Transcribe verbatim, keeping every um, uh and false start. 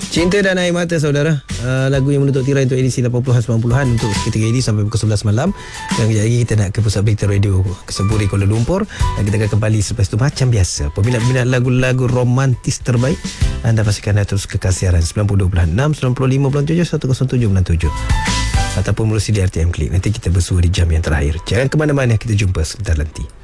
Cinta dan Air Mata, saudara. uh, Lagu yang menutup tirai untuk edisi lapan puluhan sembilan puluhan untuk ketika ini sampai pukul sebelas malam. Dan kejap lagi kita nak ke Pusat Berita Radio Keseburi Kuala Lumpur, dan kita akan kembali selepas itu macam biasa. Peminat-peminat lagu-lagu romantis terbaik, anda pastikan anda terus kekal siaran sembilan puluh dua enam, sembilan puluh lima tujuh, seratus tujuh tujuh ataupun melalui D R T M Klik. Nanti kita bersua di jam yang terakhir. Jangan ke mana-mana, kita jumpa sebentar nanti.